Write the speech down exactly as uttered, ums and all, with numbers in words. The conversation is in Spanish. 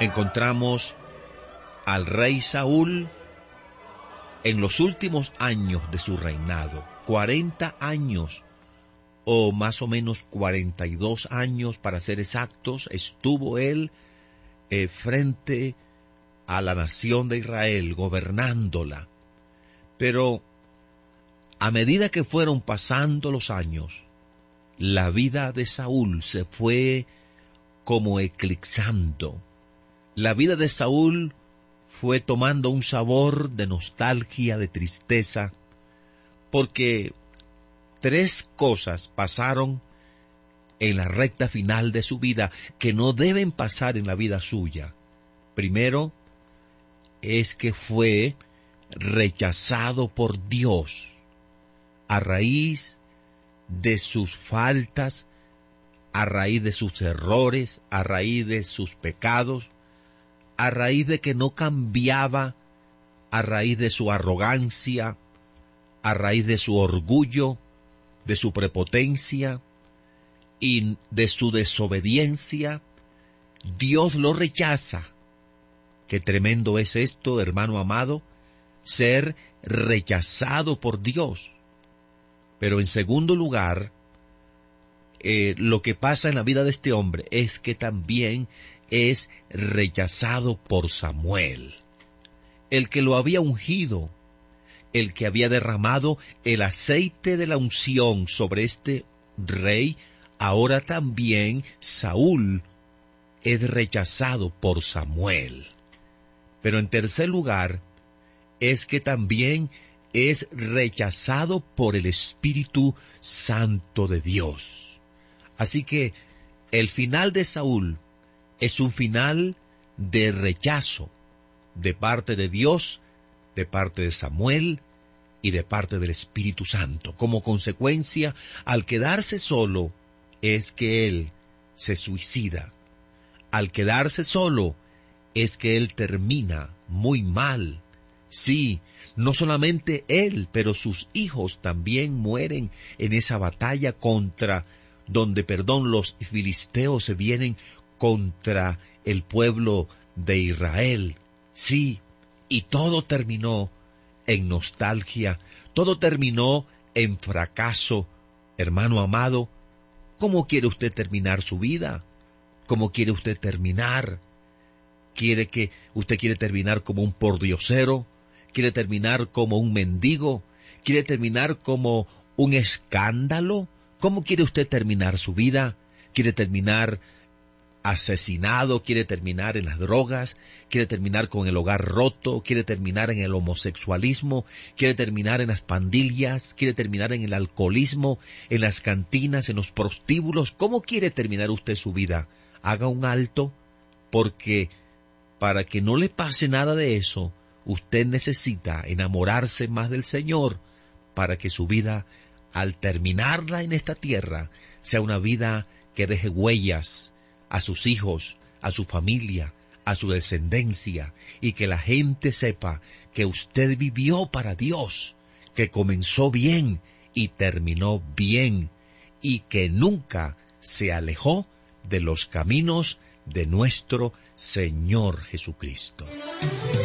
encontramos al rey Saúl en los últimos años de su reinado, cuarenta años, o más o menos cuarenta y dos años para ser exactos, estuvo él eh, frente a la nación de Israel, gobernándola. Pero a medida que fueron pasando los años, la vida de Saúl se fue como eclipsando. La vida de Saúl fue tomando un sabor de nostalgia, de tristeza, porque tres cosas pasaron en la recta final de su vida que no deben pasar en la vida suya. Primero, es que fue rechazado por Dios a raíz de sus faltas, a raíz de sus errores, a raíz de sus pecados, a raíz de que no cambiaba, a raíz de su arrogancia, a raíz de su orgullo, de su prepotencia y de su desobediencia. Dios lo rechaza. Qué tremendo es esto, hermano amado, ser rechazado por Dios. Pero en segundo lugar, eh, lo que pasa en la vida de este hombre es que también es rechazado por Samuel, el que lo había ungido, el que había derramado el aceite de la unción sobre este rey. Ahora también Saúl es rechazado por Samuel. Pero en tercer lugar, es que también es rechazado por el Espíritu Santo de Dios. Así que el final de Saúl es un final de rechazo de parte de Dios, de parte de Samuel y de parte del Espíritu Santo. Como consecuencia, al quedarse solo, es que él se suicida. Al quedarse solo, es que él termina muy mal. Sí, no solamente él, pero sus hijos también mueren en esa batalla contra, donde, perdón, los filisteos se vienen contra el pueblo de Israel. Sí, y todo terminó en nostalgia, todo terminó en fracaso. Hermano amado, ¿cómo quiere usted terminar su vida? ¿Cómo quiere usted terminar? ¿Quiere que usted quiere terminar como un pordiosero? ¿Quiere terminar como un mendigo? ¿Quiere terminar como un escándalo? ¿Cómo quiere usted terminar su vida? ¿Quiere terminar asesinado? ¿Quiere terminar en las drogas? ¿Quiere terminar con el hogar roto? ¿Quiere terminar en el homosexualismo? ¿Quiere terminar en las pandillas? ¿Quiere terminar en el alcoholismo? ¿En las cantinas? ¿En los prostíbulos? ¿Cómo quiere terminar usted su vida? Haga un alto, porque para que no le pase nada de eso, usted necesita enamorarse más del Señor, para que su vida, al terminarla en esta tierra, sea una vida que deje huellas a sus hijos, a su familia, a su descendencia, y que la gente sepa que usted vivió para Dios, que comenzó bien y terminó bien, y que nunca se alejó de los caminos de nuestro Señor Jesucristo.